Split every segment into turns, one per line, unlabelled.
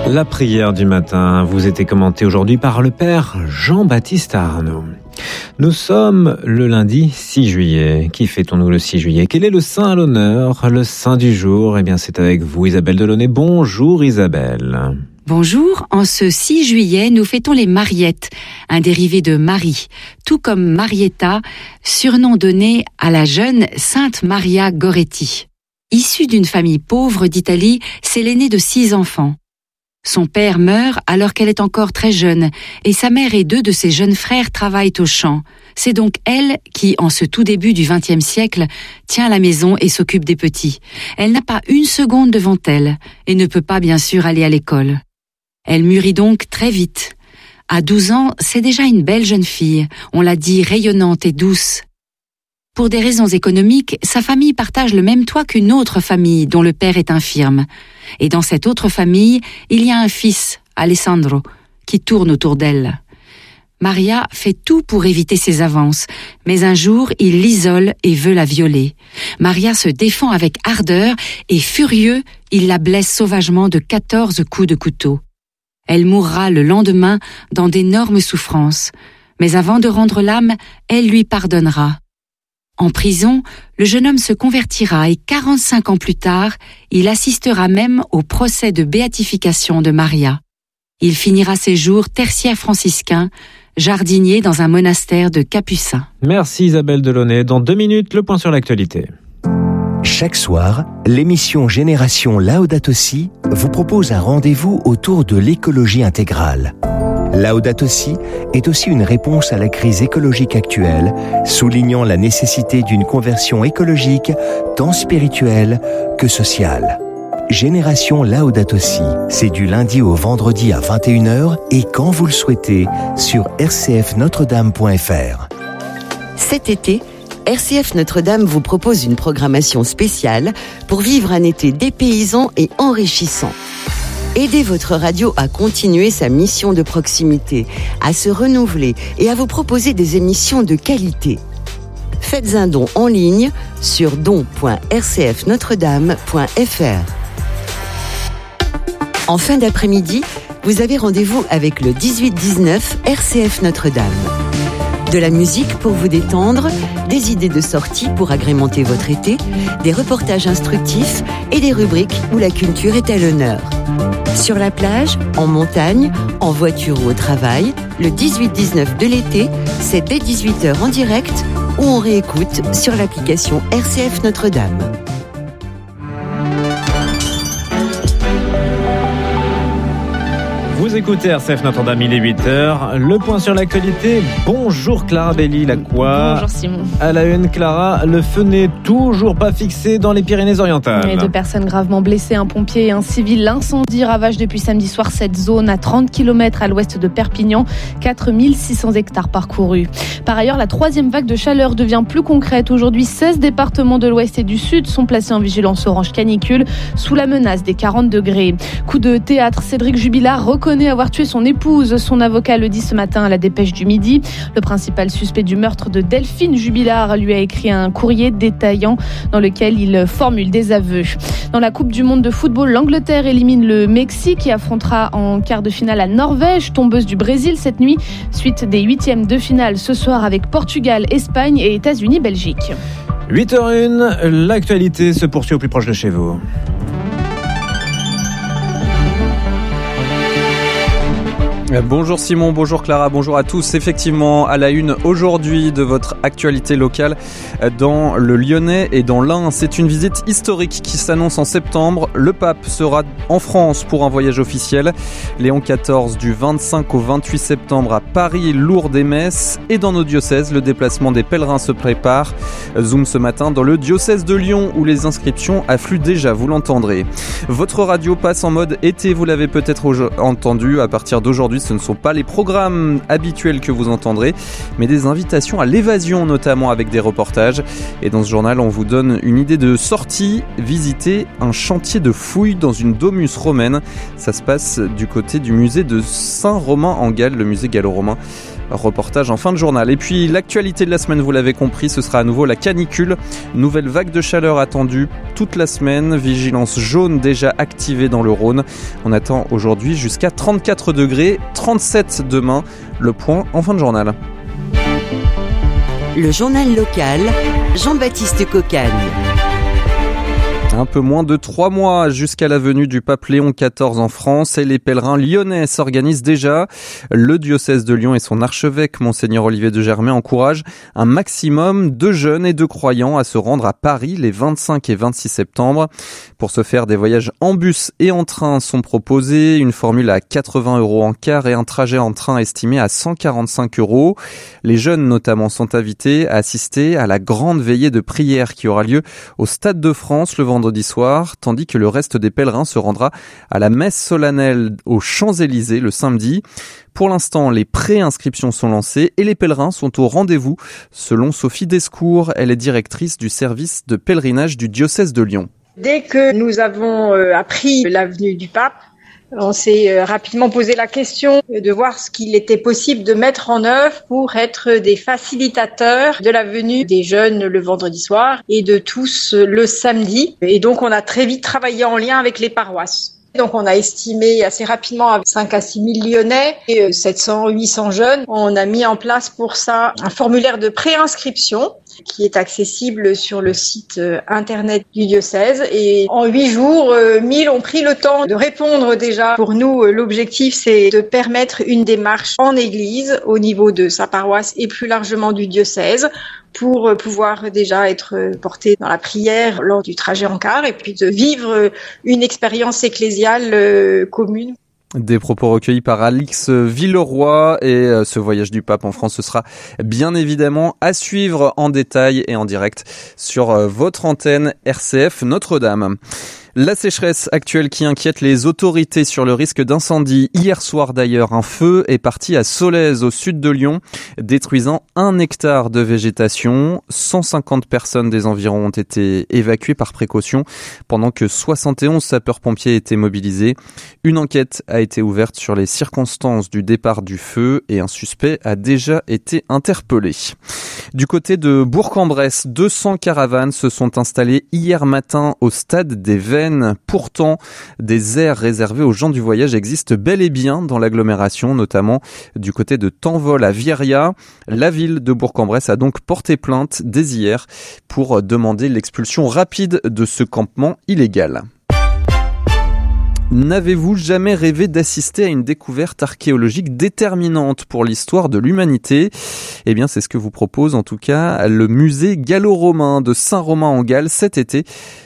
La prière du matin vous était commentée aujourd'hui par le Père Jean-Baptiste Arnaud. Nous sommes le lundi 6 juillet. Qui fêtons-nous le 6 juillet? Quel est le saint à l'honneur? Le saint du jour? Eh bien, c'est avec vous, Isabelle Delaunay. Bonjour Isabelle.
Bonjour, en ce 6 juillet, nous fêtons les Mariettes, un dérivé de Marie, tout comme Marietta, surnom donné à la jeune Sainte Maria Goretti. Issue d'une famille pauvre d'Italie, c'est l'aînée de 6 enfants. Son père meurt alors qu'elle est encore très jeune, et sa mère et 2 de ses jeunes frères travaillent au champ. C'est donc elle qui, en ce tout début du XXe siècle, tient la maison et s'occupe des petits. Elle n'a pas une seconde devant elle, et ne peut pas bien sûr aller à l'école. Elle mûrit donc très vite. À 12 ans, c'est déjà une belle jeune fille, on l'a dit rayonnante et douce. Pour des raisons économiques, sa famille partage le même toit qu'une autre famille dont le père est infirme. Et dans cette autre famille, il y a un fils, Alessandro, qui tourne autour d'elle. Maria fait tout pour éviter ses avances, mais un jour, il l'isole et veut la violer. Maria se défend avec ardeur et, furieux, il la blesse sauvagement de 14 coups de couteau. Elle mourra le lendemain dans d'énormes souffrances, mais avant de rendre l'âme, elle lui pardonnera. En prison, le jeune homme se convertira et 45 ans plus tard, il assistera même au procès de béatification de Maria. Il finira ses jours tertiaire franciscain, jardinier dans un monastère de Capucins.
Merci Isabelle Delaunay. Dans 2 minutes, le point sur l'actualité.
Chaque soir, l'émission Génération Laudato Si vous propose un rendez-vous autour de l'écologie intégrale. Laudato Si est aussi une réponse à la crise écologique actuelle, soulignant la nécessité d'une conversion écologique tant spirituelle que sociale. Génération Laudato Si, c'est du lundi au vendredi à 21h et quand vous le souhaitez sur rcfnotredame.fr.
Cet été, RCF Notre-Dame vous propose une programmation spéciale pour vivre un été dépaysant et enrichissant. Aidez votre radio à continuer sa mission de proximité, à se renouveler et à vous proposer des émissions de qualité. Faites un don en ligne sur don.rcfnotredame.fr. En fin d'après-midi, vous avez rendez-vous avec le 18-19 RCF Notre-Dame. De la musique pour vous détendre, des idées de sortie pour agrémenter votre été, des reportages instructifs et des rubriques où la culture est à l'honneur. Sur la plage, en montagne, en voiture ou au travail, le 18-19 de l'été, c'est dès 18h en direct ou on réécoute sur l'application RCF Notre-Dame.
Vous écoutez RCF Notre-Dame, il est 8h. Le point sur l'actualité. Bonjour Clara Belli-Lacroix.
Bonjour Simon.
À la une, Clara, le feu n'est toujours pas fixé dans les Pyrénées-Orientales.
Et 2 personnes gravement blessées, un pompier et un civil. L'incendie ravage depuis samedi soir cette zone à 30 km à l'ouest de Perpignan. 4600 hectares parcourus. Par ailleurs, la 3e vague de chaleur devient plus concrète. Aujourd'hui, 16 départements de l'ouest et du sud sont placés en vigilance orange canicule sous la menace des 40 degrés. Coup de théâtre, Cédric Jubilard reconnaît avoir tué son épouse. Son avocat le dit ce matin à la Dépêche du Midi. Le principal suspect du meurtre de Delphine Jubilard lui a écrit un courrier détaillant dans lequel il formule des aveux. Dans la Coupe du Monde de football, l'Angleterre élimine le Mexique et affrontera en quart de finale la Norvège, tombeuse du Brésil cette nuit. Suite des 8e de finale ce soir avec Portugal, Espagne et États-Unis, Belgique.
8h01, l'actualité se poursuit au plus proche de chez vous.
Bonjour Simon, bonjour Clara, bonjour à tous. Effectivement, à la une aujourd'hui de votre actualité locale dans le Lyonnais et dans l'Ain, c'est une visite historique qui s'annonce en septembre. Le pape sera en France pour un voyage officiel. Léon XIV du 25 au 28 septembre à Paris, Lourdes et Metz. Et dans nos diocèses, le déplacement des pèlerins se prépare. Zoom ce matin dans le diocèse de Lyon où les inscriptions affluent déjà, vous l'entendrez. Votre radio passe en mode été, vous l'avez peut-être entendu. À partir d'aujourd'hui, ce ne sont pas les programmes habituels que vous entendrez, mais des invitations à l'évasion, notamment avec des reportages. Et dans ce journal, on vous donne une idée de sortie, visiter un chantier de fouilles dans une domus romaine. Ça se passe du côté du musée de Saint-Romain-en-Galles, le musée gallo-romain. Reportage en fin de journal. Et puis l'actualité de la semaine, vous l'avez compris, ce sera à nouveau la canicule. Nouvelle vague de chaleur attendue toute la semaine. Vigilance jaune déjà activée dans le Rhône. On attend aujourd'hui jusqu'à 34 degrés, 37 demain. Le point en fin de journal.
Le journal local, Jean-Baptiste Cocagne.
Un peu moins de 3 mois jusqu'à la venue du pape Léon XIV en France et les pèlerins lyonnais s'organisent déjà. Le diocèse de Lyon et son archevêque, Monseigneur Olivier de Germay, encouragent un maximum de jeunes et de croyants à se rendre à Paris les 25 et 26 septembre. Pour ce faire, des voyages en bus et en train sont proposés, une formule à 80 € en car et un trajet en train estimé à 145 €. Les jeunes notamment sont invités à assister à la grande veillée de prière qui aura lieu au Stade de France le vendredi soir, tandis que le reste des pèlerins se rendra à la messe solennelle aux Champs-Élysées le samedi. Pour l'instant, les pré-inscriptions sont lancées et les pèlerins sont au rendez-vous, selon Sophie Descours. Elle est directrice du service de pèlerinage du diocèse de Lyon.
Dès que nous avons appris la venue du pape, on s'est rapidement posé la question de voir ce qu'il était possible de mettre en œuvre pour être des facilitateurs de la venue des jeunes le vendredi soir et de tous le samedi. Et donc on a très vite travaillé en lien avec les paroisses. Donc on a estimé assez rapidement à 5 à 6 000 Lyonnais et 700, 800 jeunes. On a mis en place pour ça un formulaire de préinscription qui est accessible sur le site internet du diocèse. Et en 8 jours, 1000 ont pris le temps de répondre déjà. Pour nous, l'objectif, c'est de permettre une démarche en église au niveau de sa paroisse et plus largement du diocèse pour pouvoir déjà être porté dans la prière lors du trajet en car et puis de vivre une expérience ecclésiale commune.
Des propos recueillis par Alix Villeroy et ce voyage du pape en France, ce sera bien évidemment à suivre en détail et en direct sur votre antenne RCF Notre-Dame. La sécheresse actuelle qui inquiète les autorités sur le risque d'incendie. Hier soir d'ailleurs, un feu est parti à Solèze au sud de Lyon, détruisant 1 hectare de végétation. 150 personnes des environs ont été évacuées par précaution, pendant que 71 sapeurs-pompiers étaient mobilisés. Une enquête a été ouverte sur les circonstances du départ du feu et un suspect a déjà été interpellé. Du côté de Bourg-en-Bresse, 200 caravanes se sont installées hier matin au stade des Vennes. Pourtant, des aires réservées aux gens du voyage existent bel et bien dans l'agglomération, notamment du côté de Tanvol à Vieria. La ville de Bourg-en-Bresse a donc porté plainte dès hier pour demander l'expulsion rapide de ce campement illégal. N'avez-vous jamais rêvé d'assister à une découverte archéologique déterminante pour l'histoire de l'humanité ? Eh bien, c'est ce que vous propose en tout cas le musée gallo-romain de Saint-Romain-en-Galles cet été.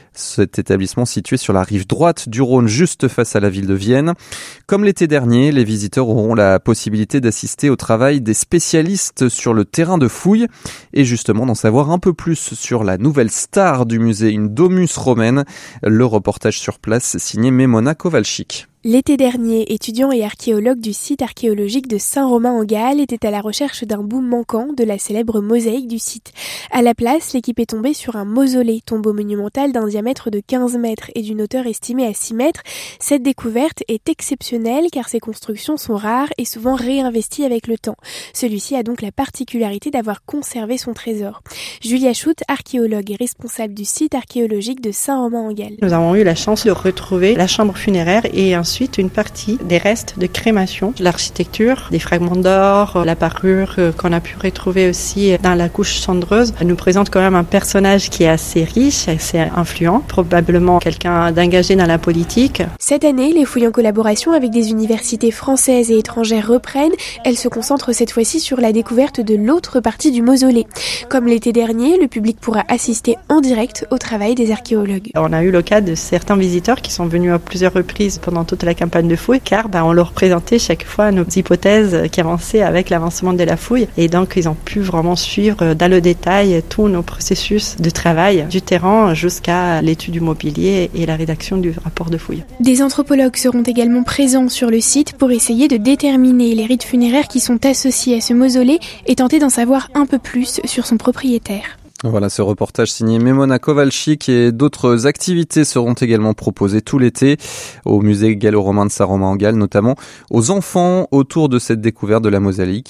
Cet établissement situé sur la rive droite du Rhône, juste face à la ville de Vienne. Comme l'été dernier, les visiteurs auront la possibilité d'assister au travail des spécialistes sur le terrain de fouille et justement d'en savoir un peu plus sur la nouvelle star du musée, une domus romaine. Le reportage sur place signé Memona Kowalczyk.
L'été dernier, étudiants et archéologues du site archéologique de Saint-Romain-en-Galles étaient à la recherche d'un bout manquant de la célèbre mosaïque du site. À la place, l'équipe est tombée sur un mausolée, tombeau monumental d'un diamètre de 15 mètres et d'une hauteur estimée à 6 mètres. Cette découverte est exceptionnelle car ces constructions sont rares et souvent réinvesties avec le temps. Celui-ci a donc la particularité d'avoir conservé son trésor. Julia Schutt, archéologue et responsable du site archéologique de Saint-Romain-en-Galles.
Nous avons eu la chance de retrouver la chambre funéraire et ensuite une partie des restes de crémation, l'architecture, des fragments d'or, la parure qu'on a pu retrouver aussi dans la couche cendreuse nous présente quand même un personnage qui est assez riche, assez influent, probablement quelqu'un d'engagé dans la politique.
Cette année, les fouilles en collaboration avec des universités françaises et étrangères reprennent. Elles se concentrent cette fois-ci sur la découverte de l'autre partie du mausolée. Comme l'été dernier, le public pourra assister en direct au travail des archéologues.
On a eu le cas de certains visiteurs qui sont venus à plusieurs reprises pendant toute la campagne de fouille, car on leur présentait chaque fois nos hypothèses qui avançaient avec l'avancement de la fouille. Et donc, ils ont pu vraiment suivre dans le détail tous nos processus de travail, du terrain jusqu'à l'étude du mobilier et la rédaction du rapport de fouille.
Des anthropologues seront également présents sur le site pour essayer de déterminer les rites funéraires qui sont associés à ce mausolée et tenter d'en savoir un peu plus sur son propriétaire.
Voilà ce reportage signé Memona Kowalczyk et d'autres activités seront également proposées tout l'été au musée gallo-romain de Saint-Romain-en-Galles, notamment aux enfants autour de cette découverte de la mosaïque.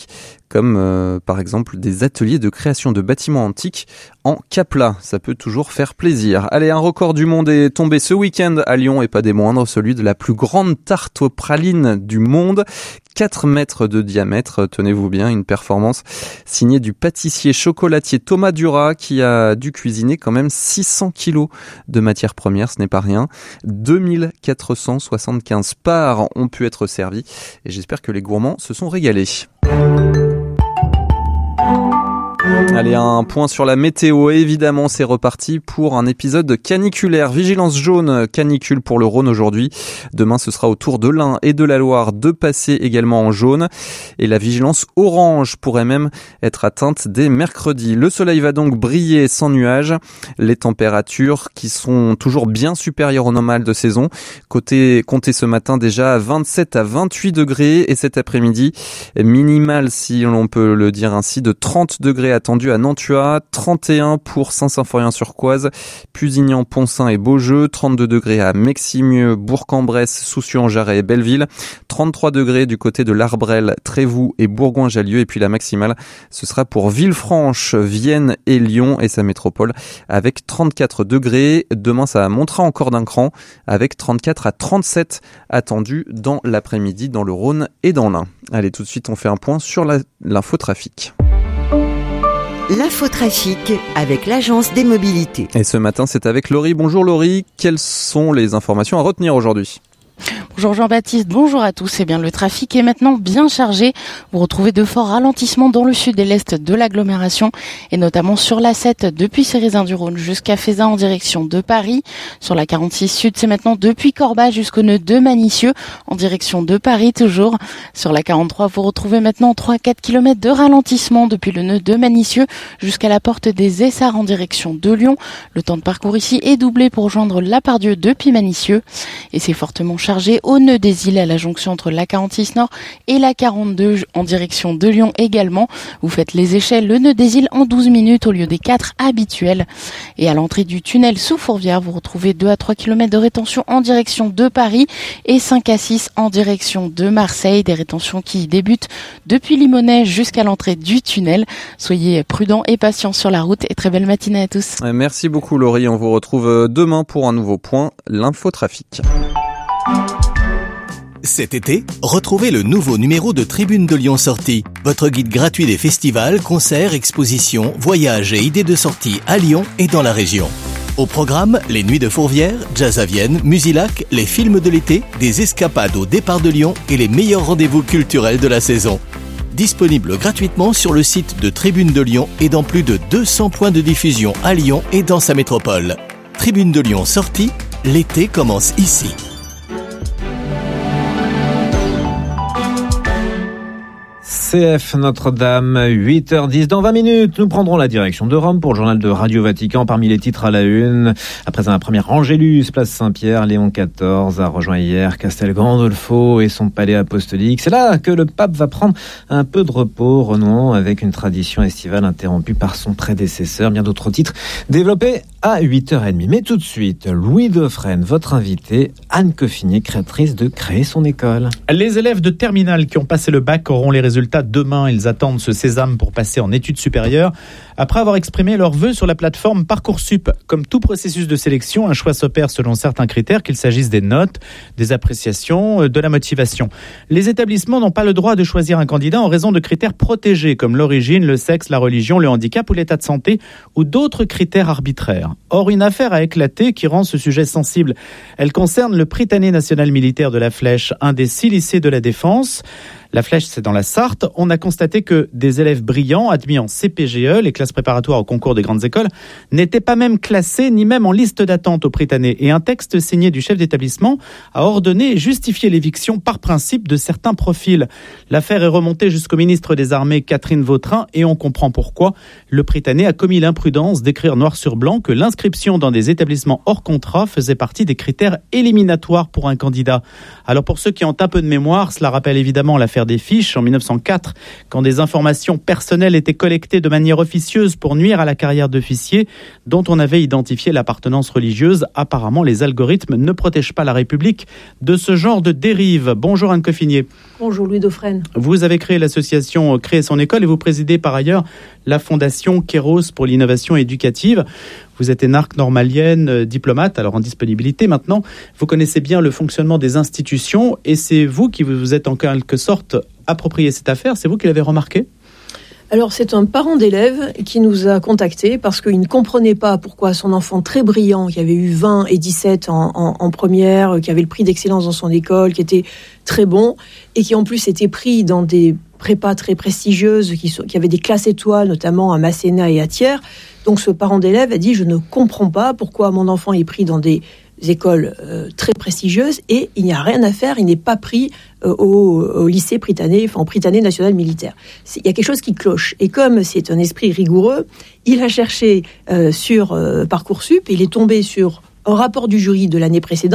comme par exemple des ateliers de création de bâtiments antiques en Capla. Ça peut toujours faire plaisir. Allez, un record du monde est tombé ce week-end à Lyon et pas des moindres, celui de la plus grande tarte aux pralines du monde. 4 mètres de diamètre, tenez-vous bien, une performance signée du pâtissier chocolatier Thomas Duras qui a dû cuisiner quand même 600 kilos de matières premières, ce n'est pas rien. 2475 parts ont pu être servies et j'espère que les gourmands se sont régalés. Allez, un point sur la météo. Évidemment, c'est reparti pour un épisode caniculaire. Vigilance jaune, canicule pour le Rhône aujourd'hui. Demain, ce sera au tour de l'Ain et de la Loire de passer également en jaune. Et la vigilance orange pourrait même être atteinte dès mercredi. Le soleil va donc briller sans nuages. Les températures qui sont toujours bien supérieures au normal de saison. Comptez ce matin déjà à 27 à 28 degrés et cet après-midi, minimal si l'on peut le dire ainsi, de 30 degrés attendu à Nantua, 31 pour Saint-Symphorien-sur-Coise, Pusignan, Poncin et Beaujeu, 32 degrés à Meximieux, Bourg-en-Bresse, Soucy-en-Jarret et Belleville, 33 degrés du côté de l'Arbrel, Trévoux et Bourgoin-Jallieu, et puis la maximale, ce sera pour Villefranche, Vienne et Lyon et sa métropole avec 34 degrés. Demain, ça montera encore d'un cran avec 34 à 37 attendus dans l'après-midi dans le Rhône et dans l'Ain. Allez, tout de suite, on fait un point sur l'infotrafic.
L'infotrafic avec l'Agence des mobilités.
Et ce matin, c'est avec Laurie. Bonjour Laurie, quelles sont les informations à retenir aujourd'hui ?
Bonjour Jean-Baptiste, bonjour à tous. Eh bien, le trafic est maintenant bien chargé. Vous retrouvez de forts ralentissements dans le sud et l'est de l'agglomération et notamment sur la 7 depuis Cérézin-du-Rhône jusqu'à Fézin en direction de Paris. Sur la 46 sud, c'est maintenant depuis Corba jusqu'au nœud de Manicieux en direction de Paris toujours. Sur la 43, vous retrouvez maintenant 3-4 km de ralentissement depuis le nœud de Manicieux jusqu'à la porte des Essarts en direction de Lyon. Le temps de parcours ici est doublé pour rejoindre la Pardieu depuis Manicieux et c'est fortement chargé au nœud des îles à la jonction entre la 46 Nord et la 42 en direction de Lyon également. Vous faites les échelles, le nœud des îles en 12 minutes au lieu des 4 habituels. Et à l'entrée du tunnel sous Fourvière, vous retrouvez 2 à 3 km de rétention en direction de Paris et 5 à 6 en direction de Marseille. Des rétentions qui débutent depuis Limonest jusqu'à l'entrée du tunnel. Soyez prudents et patients sur la route et très belle matinée à tous.
Merci beaucoup Laurie, on vous retrouve demain pour un nouveau point, l'infotrafic.
Cet été, retrouvez le nouveau numéro de Tribune de Lyon Sortie, votre guide gratuit des festivals, concerts, expositions, voyages et idées de sortie à Lyon et dans la région. Au programme, les Nuits de Fourvière, Jazz à Vienne, Musilac, les films de l'été, des escapades au départ de Lyon et les meilleurs rendez-vous culturels de la saison. Disponible gratuitement sur le site de Tribune de Lyon et dans plus de 200 points de diffusion à Lyon et dans sa métropole. Tribune de Lyon Sortie, l'été commence ici.
CF Notre-Dame, 8h10. Dans 20 minutes, nous prendrons la direction de Rome pour le journal de Radio Vatican. Parmi les titres à la une, après un premier Angélus, place Saint-Pierre, Léon XIV a rejoint hier Castel Gandolfo et son palais apostolique. C'est là que le pape va prendre un peu de repos, renouant avec une tradition estivale interrompue par son prédécesseur. Bien d'autres titres développés à 8h30. Mais tout de suite, Louis Dauphren, votre invité, Anne Coffinier, créatrice de Créer son école.
Les élèves de terminale qui ont passé le bac auront les résultats demain. Ils attendent ce sésame pour passer en études supérieures après avoir exprimé leurs vœux sur la plateforme Parcoursup. Comme tout processus de sélection, un choix s'opère selon certains critères, qu'il s'agisse des notes, des appréciations, de la motivation. Les établissements n'ont pas le droit de choisir un candidat en raison de critères protégés comme l'origine, le sexe, la religion, le handicap ou l'état de santé ou d'autres critères arbitraires. Or, une affaire a éclaté qui rend ce sujet sensible. Elle concerne le Prytanée national militaire de la Flèche, un des 6 lycées de la Défense. La Flèche, c'est dans la Sarthe. On a constaté que des élèves brillants, admis en CPGE, les classes préparatoires au concours des grandes écoles, n'étaient pas même classés, ni même en liste d'attente au Prytanée. Et un texte signé du chef d'établissement a ordonné et justifié l'éviction par principe de certains profils. L'affaire est remontée jusqu'au ministre des Armées, Catherine Vautrin, et on comprend pourquoi. Le Prytanée a commis l'imprudence d'écrire noir sur blanc que l'inscription dans des établissements hors contrat faisait partie des critères éliminatoires pour un candidat. Alors pour ceux qui ont un peu de mémoire, cela rappelle évidemment l'affaire des fiches en 1904, quand des informations personnelles étaient collectées de manière officieuse astucieuse pour nuire à la carrière d'officier dont on avait identifié l'appartenance religieuse. Apparemment, les algorithmes ne protègent pas la République de ce genre de dérive. Bonjour Anne Coffinier.
Bonjour Louis Dauphren.
Vous avez créé l'association Créer son école et vous présidez par ailleurs la fondation Kéros pour l'innovation éducative. Vous êtes énarque normalienne, diplomate, alors en disponibilité maintenant. Vous connaissez bien le fonctionnement des institutions et c'est vous qui vous êtes en quelque sorte approprié cette affaire. C'est vous qui l'avez remarqué ?
Alors c'est un parent d'élève qui nous a contactés parce qu'il ne comprenait pas pourquoi son enfant très brillant, qui avait eu 20 et 17 en première, qui avait le prix d'excellence dans son école, qui était très bon et qui en plus était pris dans des prépas très prestigieuses qui avaient des classes étoiles, notamment à Masséna et à Thiers. Donc ce parent d'élève a dit « Je ne comprends pas pourquoi mon enfant est pris dans des écoles très prestigieuses et il n'y a rien à faire, il n'est pas pris au lycée Prytanée, enfin au Prytanée national militaire. » Il y a quelque chose qui cloche. Et comme c'est un esprit rigoureux, il a cherché sur Parcoursup et il est tombé sur un rapport du jury de l'année précédente